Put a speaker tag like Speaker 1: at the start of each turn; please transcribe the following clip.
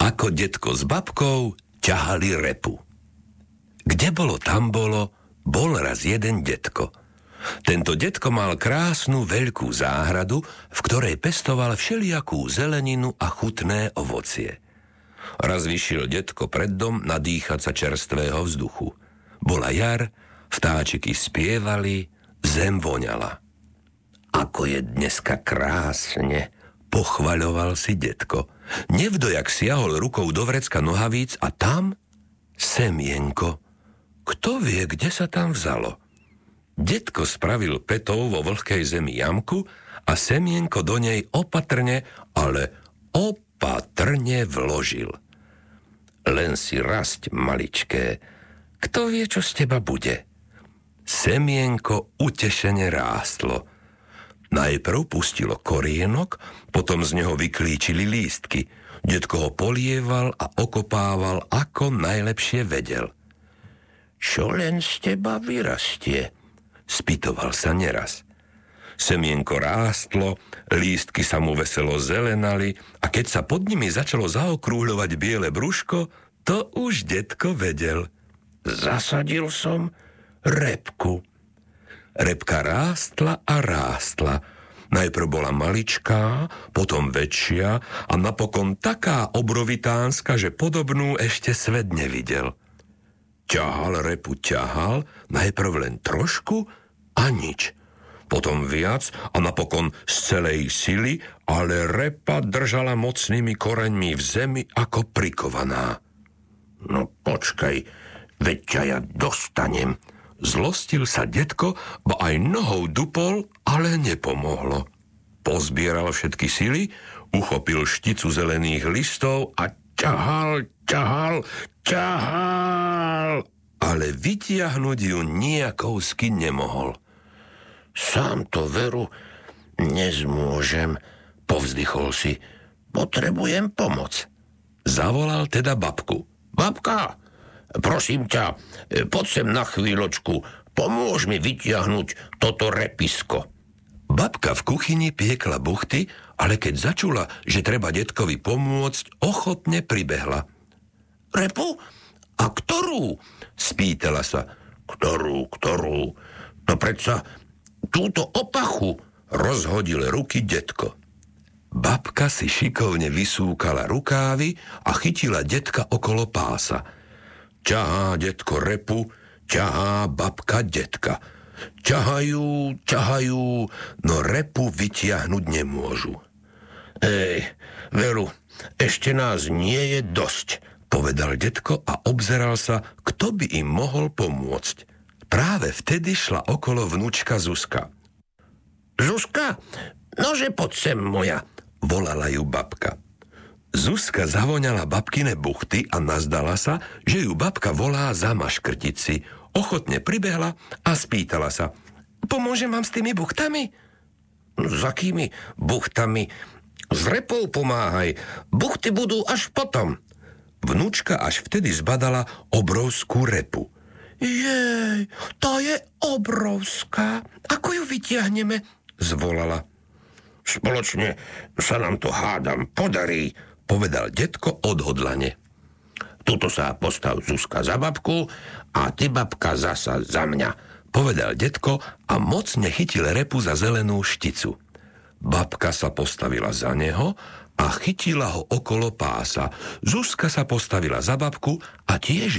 Speaker 1: ako detko s babkou ťahali repu. Kde bolo, tam bolo, bol raz jeden detko. Tento detko mal krásnu veľkú záhradu, v ktorej pestoval všelijakú zeleninu a chutné ovocie. Raz vyšiel detko pred dom nadýchať sa čerstvého vzduchu. Bola jar, vtáčiky spievali, zem voňala. Ako je dneska krásne, pochvaľoval si detko. Nevdojak siahol rukou do vrecka nohavíc a tam semienko. Kto vie, kde sa tam vzalo? Detko spravil petou vo vlhkej zemi jamku a semienko do nej opatrne, ale opatrne vložil. Len si rasť, maličké, kto vie, čo z teba bude? Semienko utešene rástlo. Najprv pustilo korienok, potom z neho vyklíčili lístky. Detko ho polieval a okopával, ako najlepšie vedel. Čo len z teba vyrastie? Spýtoval sa neraz. Semienko rástlo, lístky sa mu veselo zelenali a keď sa pod nimi začalo zaokrúhľovať biele brúško, to už detko vedel. Zasadil som repku. Repka rástla a rástla. Najprv bola maličká, potom väčšia a napokon taká obrovitánska, že podobnú ešte svet nevidel. Ťahal repu, ťahal, najprv len trošku a nič. Potom viac a napokon z celej sily, ale repa držala mocnými koreňmi v zemi ako prikovaná. No počkaj, veď ťa ja dostanem. Zlostil sa detko, bo aj nohou dupol, ale nepomohlo. Pozbieral všetky sily, uchopil šticu zelených listov a ťahal, ale vytiahnuť ju nijakousky nemohol. Sám to veru nezmôžem, povzdychol si. Potrebujem pomoc. Zavolal teda babku. Babka, prosím ťa, poď sem na chvíľočku, pomôž mi vytiahnuť toto repisko. Babka v kuchyni piekla buchty, ale keď začula, že treba detkovi pomôcť, ochotne pribehla. Repu? A ktorú? Spýtala sa. Ktorú? No predsa túto opachu, rozhodil ruky detko. Babka si šikovne vysúkala rukávy a chytila detka okolo pása. Ťahá detko repu, ťahá babka detka. Ťahajú, no repu vytiahnuť nemôžu. Veru, ešte nás nie je dosť, povedal detko a obzeral sa, kto by im mohol pomôcť. Práve vtedy šla okolo vnúčka Zuzka. Zuzka, nože poď sem moja, volala ju babka. Zuzka zavoňala babkine buchty a nazdala sa, že ju babka volá zamaškrtiť si. Ochotne pribehla a spýtala sa. Pomôžem vám s tými buchtami? S akými buchtami? S repou pomáhaj. Buchty budú až potom. Vnúčka až vtedy zbadala obrovskú repu. Jej, tá je obrovská. Ako ju vytiahneme? Zvolala. Spoločne sa nám to hádam podarí, povedal detko odhodlane. Tuto sa postav Zuzka za babku a ty babka zasa za mňa, povedal detko a mocne chytil repu za zelenú šticu. Babka sa postavila za neho a chytila ho okolo pása. Zuzka sa postavila za babku a tiež